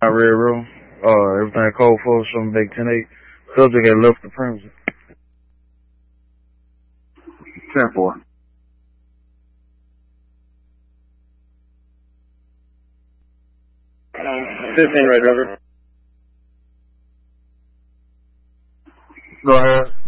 Red Room. Everything code for some big 10-8. Subject had left the premises. 10-4. Red River. Go ahead.